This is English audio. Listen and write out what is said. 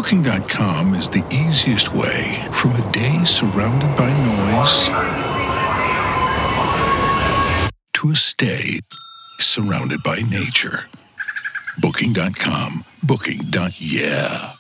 Booking.com is the easiest way from a day surrounded by noise to a stay surrounded by nature. Booking.com. Booking.yeah.